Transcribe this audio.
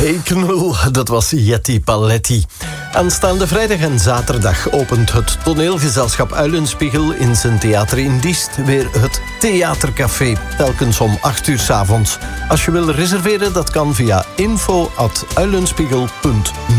Hey knul, dat was Jetty Paletti. Aanstaande vrijdag en zaterdag opent het toneelgezelschap Uilenspiegel in zijn theater in Diest weer het Theatercafé, telkens om 8:00 's avonds. Als je wil reserveren, dat kan via info@uilenspiegel.nl.